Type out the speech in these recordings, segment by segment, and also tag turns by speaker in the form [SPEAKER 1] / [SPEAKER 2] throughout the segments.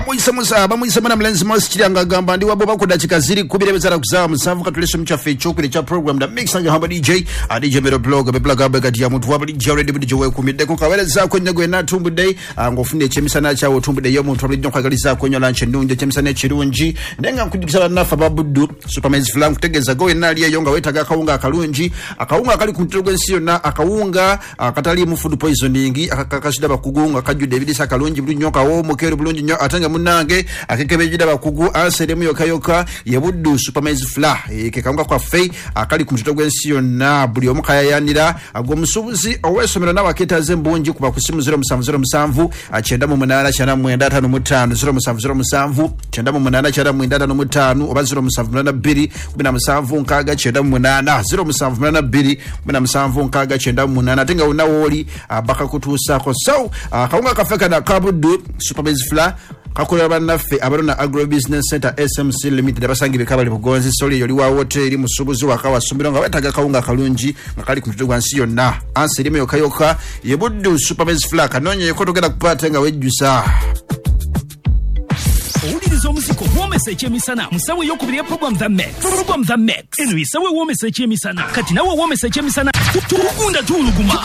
[SPEAKER 1] bamuyise mwana mlenzi mosi kiranga gamba ndi wabo bakoda kikaziri kubirebezara kuzaba musanvu katulesha mchafe chokure cha program da mix anga hamba DJ DJ Mero blog beblaga bagati ya muntu wabali DJ ready DJ we kumide ko kaweleza ko nyagwe na tumbu day ngofune chemisana cha tumbu day yo muntu wabali kwagaliza ko nyola nchendunje chemisana chirunji ndenga nkudikisala nafa babudu superman's flank kutegeza go enali ya yonga wetaga akawunga akalunji akawunga akali kuntogwensiyo na akawunga akatali mu food poisoning akakashida bakugunga kaju David sakalunji bulunyoka wo mukero bulunji nyo atanga munange akekebejida bakugu anseremu yokayoka yebudu superman's fla kekanga kwa fei akali kumutogwensiyo na buli omukaya yanira agwo musubuzi owesomera nabaketa zembunji kuba kusimu 0707 achenda mu munana cyana mwenda 55 0707 chenda mu munana cyana mwenda 55 oba 0772 kubina musanvu nkaga chenda mu munana 0772 kubina musanvu nkaga chenda mu munana tenga unawoli baka kutusa ko so kaunga kafeka na kabudu superman's fla kakolera banafe abarona agro business center SMC limited abasangi bekabali bugonzi soli yoli wa hotel musubuzi wakawa sumbiro nga wetaga kaunga kalunji ngakali kumutugwa nsiyo na ansirime yokayoka yebudu superman's fla kanonye yekotogera kupata nga wejjusa
[SPEAKER 2] Owuliriza omuziko womesa ekyemisana musawe yokubiri ya program The Max eno yisawe womesa ekyemisana kati nawe womesa ekyemisana tukunda tuluguma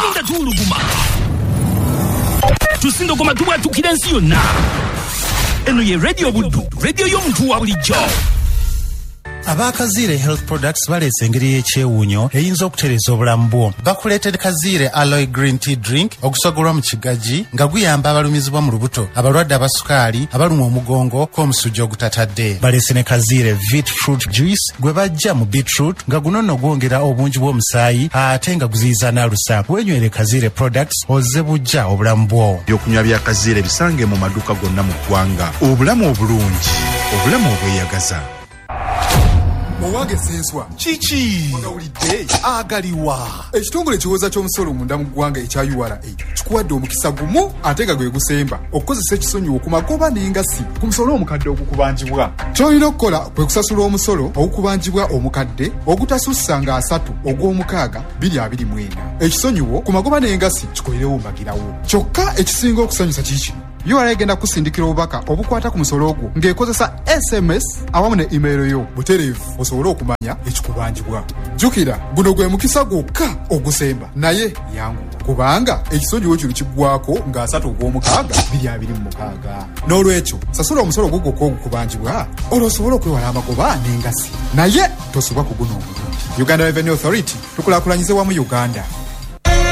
[SPEAKER 2] tusindo koma tuba tukirensi yonna eno ye radio budu radio y'omuntu wa bulijjo.
[SPEAKER 3] Abakazire Health Products balese engeri y'ekyewuunyo eyinza okutereza obulamu bwo. Bakuleetera Kazire Aloe Green Tea Drink okusogolwa mu kigaji nga guyamba abalumizibwa mu lubuto, abalwadde abasukaali, abalumwa omugongo kw'omusujja ogutatadde. Balese ne Kazire Vit Fruit Juice gwe bajja mu beetroot nga guno nno gwongera obungi bw'omusaayi ate nga guziyiza n'alusa. Wenywere Kazire Products ozze bujja obulamu bwo.
[SPEAKER 4] Ebyokunywa bya Kazire bisange mu maduuka gonna mu ggwanga. Obulamu obulungi, obulamu obweyagaza.
[SPEAKER 5] Owange senswa
[SPEAKER 4] Chichi
[SPEAKER 5] Magawulidde
[SPEAKER 4] agaliwa
[SPEAKER 5] ekitongole kiwoza ky'omusolo munda mu ggwanga ekya URA kikuwadde omukisa gumu ate nga gwe gusemba okukozesa ekisonyiwo okumagoba n'engasi ku musolo omukadde ogukubanjibwa. Ky'olina okukola kwe kusasula omusolo ogukubanjibwa omukadde ogutasussa nga 3 ogw'omukaaga 2024. Ekisonyiwo ku magoba n'engasi kikolerewo mbagirawo. Kyokka ekisinga okusanyusa kiki URA egenda kusindikira obubaka obukwata ku musolo ogwo ng'ekozesa SMS awamu ne email yo butereevu osobole okumanya ekikubanjibwa. Jjukira guno gwe mukisa gwokka ogusemba naye yangu kubanga ekisonyiwo kino kiggwako nga 3 ogw'omukaaga 2026. N'olwekyo sasula omusolo gwo gwokka ogukubanjibwa olwo osobole okwewala amagoba n'engasi naye tosubwa ku guno omulungi. Uganda Revenue Authority tukulaakulanyize wamu Uganda.